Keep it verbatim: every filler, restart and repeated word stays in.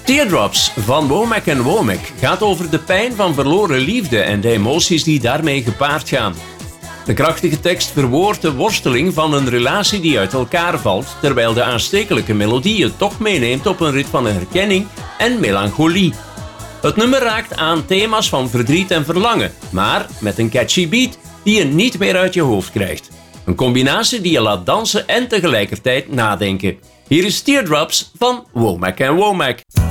Teardrops van Womack en Womack gaat over de pijn van verloren liefde en de emoties die daarmee gepaard gaan. De krachtige tekst verwoordt de worsteling van een relatie die uit elkaar valt, terwijl de aanstekelijke melodie je toch meeneemt op een rit van herkenning en melancholie. Het nummer raakt aan thema's van verdriet en verlangen, maar met een catchy beat die je niet meer uit je hoofd krijgt. Een combinatie die je laat dansen en tegelijkertijd nadenken. Hier is Teardrops van Womack en Womack.